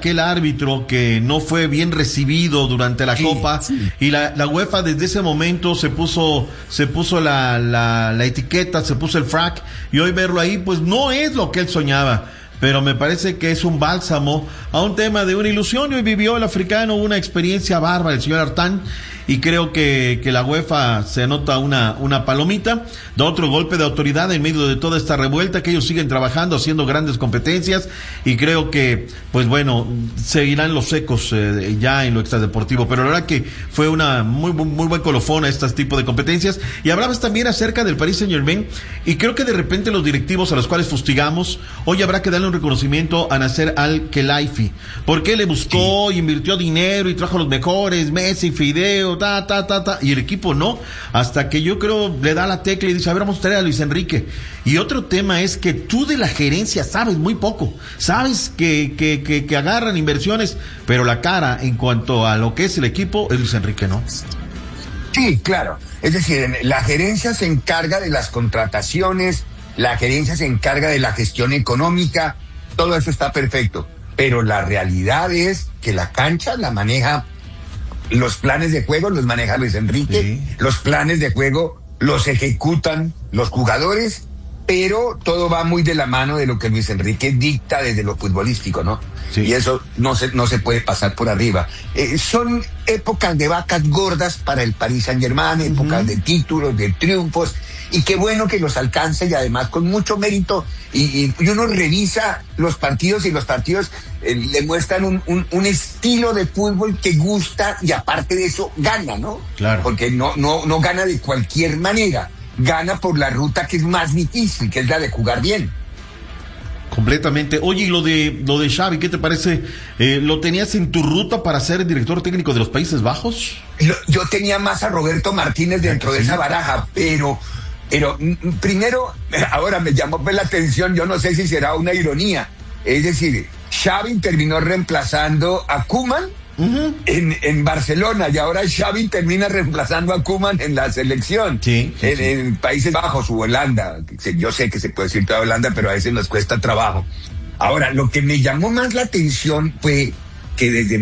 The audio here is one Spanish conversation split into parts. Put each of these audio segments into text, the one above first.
aquel árbitro que no fue bien recibido durante la Copa, y la UEFA desde ese momento se puso la etiqueta, se puso el frac, y hoy verlo ahí pues no es lo que él soñaba, pero me parece que es un bálsamo a un tema de una ilusión. Y hoy vivió el africano una experiencia bárbara el señor Artán, y creo que la UEFA se anota una palomita, da otro golpe de autoridad en medio de toda esta revuelta, que ellos siguen trabajando, haciendo grandes competencias, y creo que, pues bueno, seguirán los ecos ya en lo extradeportivo, pero la verdad que fue una muy buen colofón a este tipo de competencias. Y hablabas también acerca del Paris Saint-Germain, y creo que de repente los directivos a los cuales fustigamos, hoy habrá que darle un reconocimiento a Nasser Al-Khelaifi, porque le buscó, invirtió dinero y trajo los mejores, Messi, Fideo, y el equipo no, hasta que yo creo le da la tecla y dice, a ver, vamos a traer a Luis Enrique. Y otro tema es que tú de la gerencia sabes muy poco, sabes que agarran inversiones, pero la cara en cuanto a lo que es el equipo es Luis Enrique, ¿no? Sí, claro, es decir, la gerencia se encarga de las contrataciones, la gerencia se encarga de la gestión económica, todo eso está perfecto, pero la realidad es que la cancha la maneja, los planes de juego los maneja Luis Enrique, los planes de juego los ejecutan los jugadores, pero todo va muy de la mano de lo que Luis Enrique dicta desde lo futbolístico, ¿no? Sí. Y eso no se puede pasar por arriba. Son épocas de vacas gordas para el Paris Saint-Germain, épocas de títulos, de triunfos, y qué bueno que los alcance, y además con mucho mérito, y uno revisa los partidos, y los partidos le muestran un estilo de fútbol que gusta, y aparte de eso gana, ¿no? Claro. Porque no gana de cualquier manera, gana por la ruta que es más difícil, que es la de jugar bien. Completamente. Oye, y lo de Xavi, ¿qué te parece? ¿Lo tenías en tu ruta para ser director técnico de los Países Bajos? Yo tenía más a Roberto Martínez dentro de esa baraja, pero primero, ahora me llamó la atención, yo no sé si será una ironía, es decir, Xavi terminó reemplazando a Koeman en Barcelona, y ahora Xavi termina reemplazando a Koeman en la selección, en Países Bajos u Holanda. Yo sé que se puede decir toda Holanda, pero a veces nos cuesta trabajo. Ahora, lo que me llamó más la atención fue que desde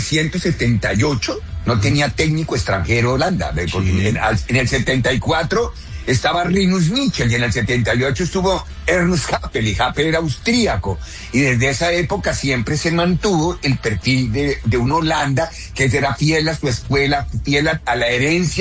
1978 no tenía técnico extranjero Holanda, porque en el 74 estaba Rinus Michels, y en el 78 estuvo Ernst Happel, y Happel era austríaco, y desde esa época siempre se mantuvo el perfil de una Holanda que era fiel a su escuela, fiel a la herencia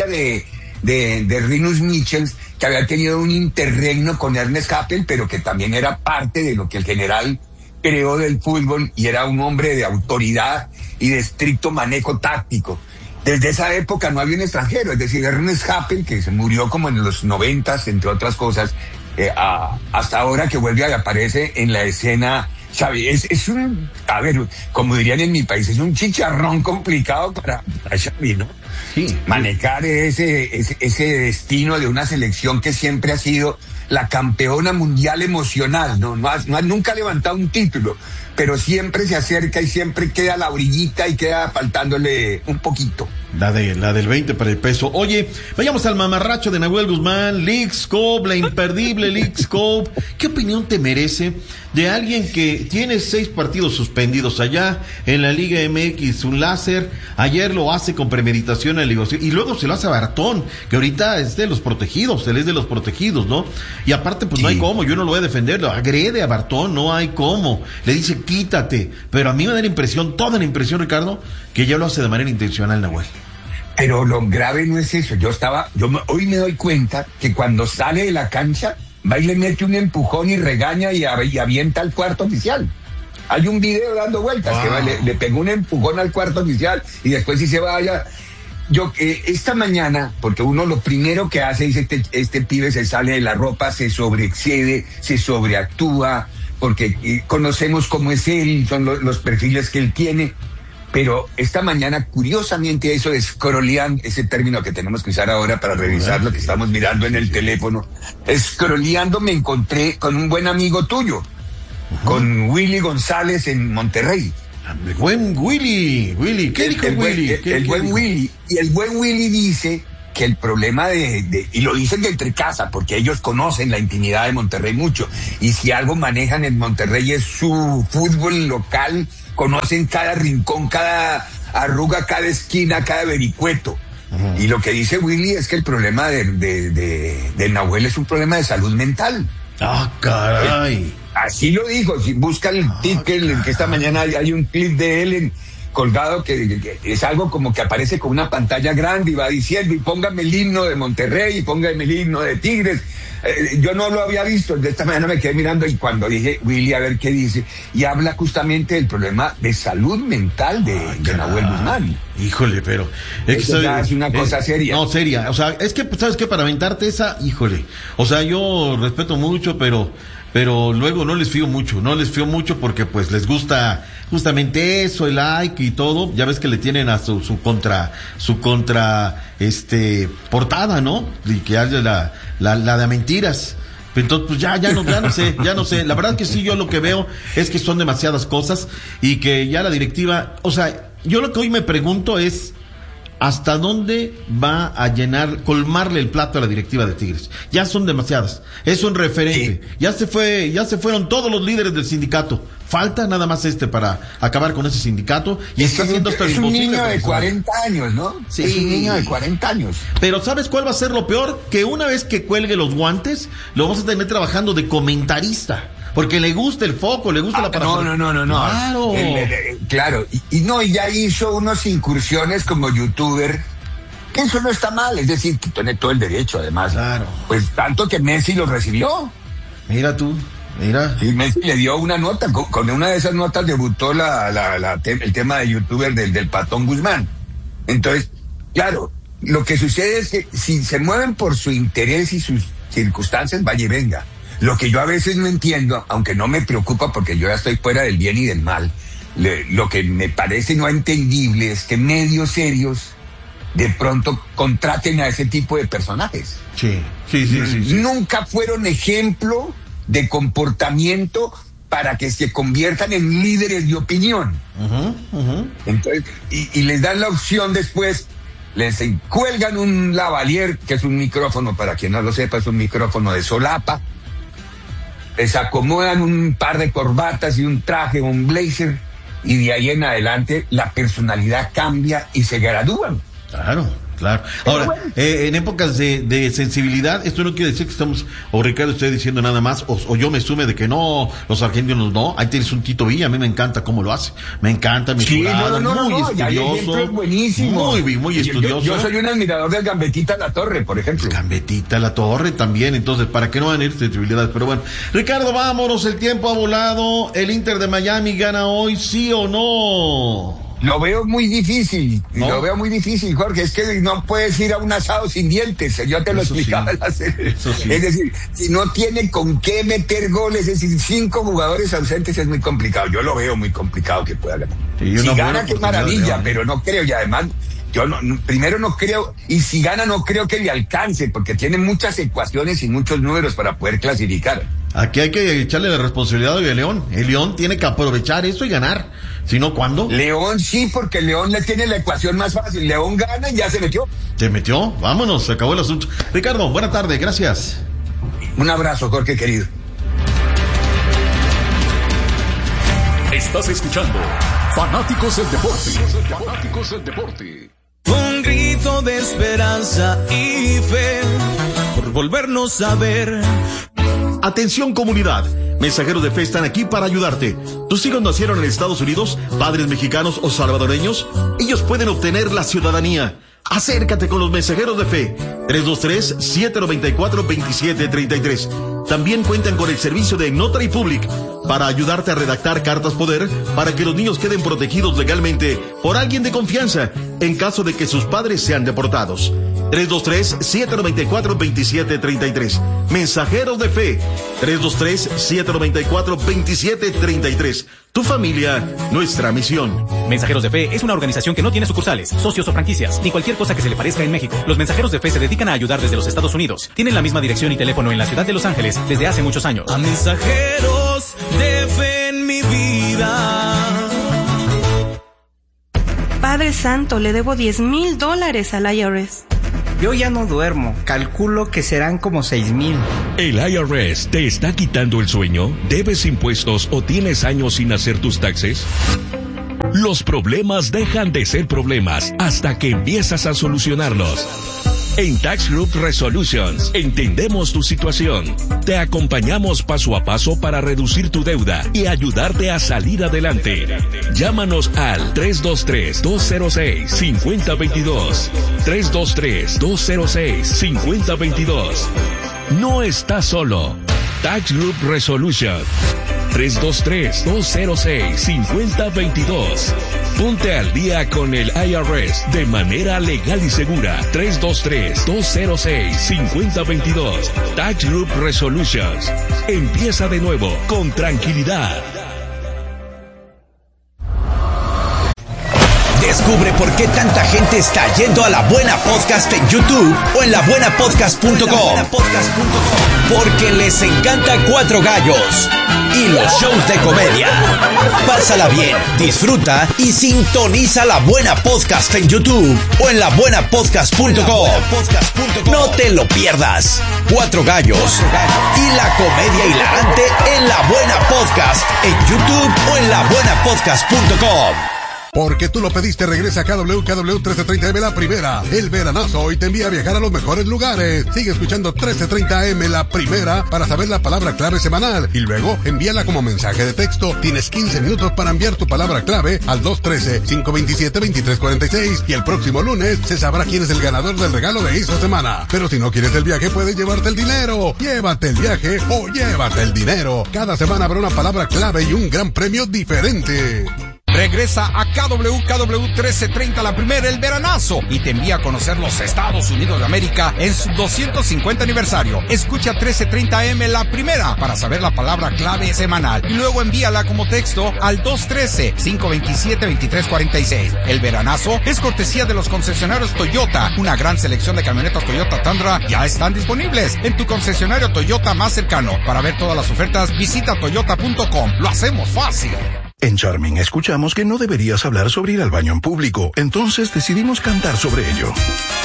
de Rinus Michels, que había tenido un interregno con Ernst Happel, pero que también era parte de lo que el general creó del fútbol, y era un hombre de autoridad y de estricto manejo táctico. Desde esa época no había un extranjero, es decir, Ernst Happel, que se murió como en los 90, entre otras cosas, hasta ahora que vuelve y aparece en la escena Xavi. Es un, a ver, como dirían en mi país, es un chicharrón complicado para Xavi, ¿no? Sí. Manejar ese destino de una selección que siempre ha sido la campeona mundial emocional, nunca ha levantado un título, pero siempre se acerca y siempre queda a la orillita y queda faltándole un poquito. La del 20 para el peso. Oye, vayamos al mamarracho de Nahuel Guzmán, League Scope, la imperdible League Scope. ¿Qué opinión te merece de alguien que tiene 6 partidos suspendidos allá en la Liga MX, un láser? Ayer lo hace con premeditación en la negociación, y luego se lo hace a Bartón, que ahorita es de los protegidos, él es de los protegidos, ¿no? Y aparte, pues no hay cómo, yo no lo voy a defender, lo agrede a Bartón, no hay cómo. Le dice, quítate. Pero a mí me da la impresión, toda la impresión, Ricardo, que ya lo hace de manera intencional, Nahuel. Pero lo grave no es eso. Hoy me doy cuenta que cuando sale de la cancha, va y le mete un empujón y regaña y avienta al cuarto oficial. Hay un video dando vueltas, que le pegó un empujón al cuarto oficial, y después si se vaya. Esta mañana, porque uno lo primero que hace es este pibe se sale de la ropa, se sobreexcede, se sobreactúa, porque conocemos cómo es él, son los perfiles que él tiene. Pero esta mañana, curiosamente, eso de scrolleando, ese término que tenemos que usar ahora para revisar lo que estamos mirando en el teléfono, scrolleando me encontré con un buen amigo tuyo, con Willy González en Monterrey. El buen Willy, ¿qué dijo Willy? El buen Willy, y el buen Willy dice que el problema y lo dicen de entre casa, porque ellos conocen la intimidad de Monterrey mucho, y si algo manejan en Monterrey es su fútbol local conocen cada rincón, cada arruga, cada esquina, cada vericueto. Uh-huh. Y lo que dice Willy es que el problema de Nahuel es un problema de salud mental. ¡Ah, caray! Así lo dijo. Si busca el ticket, que esta mañana hay un clip de él colgado que es algo como que aparece con una pantalla grande y va diciendo, y póngame el himno de Monterrey, y póngame el himno de Tigres. Yo no lo había visto, de esta mañana me quedé mirando y cuando dije, Willy, a ver qué dice, y habla justamente del problema de salud mental de Nahuel Guzmán. Híjole, pero es una cosa seria. No, seria. O sea, es que, ¿sabes qué? Para aventarte esa, híjole. O sea, yo respeto mucho, pero luego no les fío mucho porque pues les gusta justamente eso, el like y todo. Ya ves que le tienen a su contra portada, ¿no? Y que haya la de mentiras. Entonces, pues ya no sé. La verdad que sí, yo lo que veo es que son demasiadas cosas y que ya la directiva, o sea, yo lo que hoy me pregunto es ¿hasta dónde va a colmarle el plato a la directiva de Tigres? Ya son demasiadas. Es un referente. Sí. Ya se fueron todos los líderes del sindicato. Falta nada más para acabar con ese sindicato y está haciendo hasta imposible. Es un niño de 40 años, ¿no? Sí. Es un niño de 40 años. Pero ¿sabes cuál va a ser lo peor? Que una vez que cuelgue los guantes, lo vamos a tener trabajando de comentarista. Porque le gusta el foco, le gusta la parafernalia. No. Claro. Y ya hizo unas incursiones como youtuber. Que eso no está mal, es decir, que tiene todo el derecho, además. Claro. Pues tanto que Messi lo recibió. Mira tú. Y Messi le dio una nota, con una de esas notas debutó el tema de youtuber del Patón Guzmán. Entonces, claro, lo que sucede es que si se mueven por su interés y sus circunstancias, vaya y venga. Lo que yo a veces no entiendo, aunque no me preocupa porque yo ya estoy fuera del bien y del mal, lo que me parece no entendible es que medios serios de pronto contraten a ese tipo de personajes. Sí. Nunca fueron ejemplo de comportamiento para que se conviertan en líderes de opinión. Uh-huh. Entonces, y les dan la opción después, les cuelgan un lavalier, que es un micrófono, para quien no lo sepa, es un micrófono de solapa, les acomodan un par de corbatas y un traje, un blazer, y de ahí en adelante la personalidad cambia y se gradúan. Claro. Ahora, en épocas de sensibilidad, esto no quiere decir que estamos, o Ricardo esté diciendo nada más, o yo me sume de que no, los argentinos no. Ahí tienes un Tito Villa, a mí me encanta cómo lo hace. Me encanta, muy estudioso. Buenísimo. Muy estudioso. Yo soy un admirador del Gambetita La Torre, por ejemplo. Gambetita La Torre también, entonces, ¿para qué no van a ir sensibilidades? Pero bueno, Ricardo, vámonos, el tiempo ha volado. ¿El Inter de Miami gana hoy, sí o no? Lo veo muy difícil, Jorge, es que no puedes ir a un asado sin dientes, yo te lo explicaba en la serie. Sí. Es decir, si no tiene con qué meter goles, es decir, 5 jugadores ausentes es muy complicado, yo lo veo muy complicado que pueda ganar. Sí, si gana, qué maravilla, pero no creo, y además, primero no creo, y si gana no creo que le alcance, porque tiene muchas ecuaciones y muchos números para poder clasificar. Aquí hay que echarle la responsabilidad a León. El León tiene que aprovechar eso y ganar. Si no, ¿cuándo? León sí, porque León le tiene la ecuación más fácil. León gana y ya se metió. ¿Se metió? Vámonos, se acabó el asunto. Ricardo, buena tarde, gracias. Un abrazo, Jorge, querido. Estás escuchando Fanáticos del Deporte. Un grito de esperanza y fe por volvernos a ver. Atención comunidad, Mensajeros de Fe están aquí para ayudarte. ¿Tus hijos nacieron en Estados Unidos, padres mexicanos o salvadoreños? Ellos pueden obtener la ciudadanía. Acércate con los Mensajeros de Fe. 323-794-2733. También cuentan con el servicio de Notary Public para ayudarte a redactar cartas poder para que los niños queden protegidos legalmente por alguien de confianza en caso de que sus padres sean deportados. 323-794-2733. Mensajeros de Fe. 323-794-2733. Tu familia, nuestra misión. Mensajeros de Fe es una organización que no tiene sucursales, socios o franquicias, ni cualquier cosa que se le parezca en México. Los Mensajeros de Fe se dedican a ayudar desde los Estados Unidos. Tienen la misma dirección y teléfono en la ciudad de Los Ángeles desde hace muchos años. A Mensajeros de Fe en mi vida. Padre Santo, le debo $10,000 al IRS. Yo ya no duermo, calculo que serán como 6,000. ¿El IRS te está quitando el sueño? ¿Debes impuestos o tienes años sin hacer tus taxes? Los problemas dejan de ser problemas hasta que empiezas a solucionarlos. En Tax Group Resolutions entendemos tu situación. Te acompañamos paso a paso para reducir tu deuda y ayudarte a salir adelante. Llámanos al 323-206-5022. 323-206-5022. No estás solo. Tax Group Resolution. 323-206-5022. Ponte al día con el IRS de manera legal y segura. 323-206-5022. Tax Group Resolutions. Empieza de nuevo con tranquilidad. Descubre por qué tanta gente está yendo a La Buena Podcast en YouTube o en labuenapodcast.com. Porque les encanta Cuatro Gallos y los shows de comedia. Pásala bien, disfruta y sintoniza La Buena Podcast en YouTube o en labuenapodcast.com. No te lo pierdas. Cuatro Gallos y la comedia hilarante en La Buena Podcast en YouTube o en labuenapodcast.com. Porque tú lo pediste, regresa a KW 1330M La Primera, el veranazo, y te envía a viajar a los mejores lugares. Sigue escuchando 1330M La Primera para saber la palabra clave semanal y luego envíala como mensaje de texto. Tienes 15 minutos para enviar tu palabra clave al 213-527-2346 y el próximo lunes se sabrá quién es el ganador del regalo de esta semana. Pero si no quieres el viaje, puedes llevarte el dinero. Llévate el viaje o llévate el dinero. Cada semana habrá una palabra clave y un gran premio diferente. Regresa a KW 1330 La Primera, el veranazo, y te envía a conocer los Estados Unidos de América en su 250 aniversario. Escucha 1330M La Primera para saber la palabra clave semanal y luego envíala como texto al 213-527-2346. El veranazo es cortesía de los concesionarios Toyota. Una gran selección de camionetas Toyota Tundra ya están disponibles en tu concesionario Toyota más cercano. Para ver todas las ofertas, visita toyota.com. Lo hacemos fácil. En Charming escuchamos que no deberías hablar sobre ir al baño en público, entonces decidimos cantar sobre ello.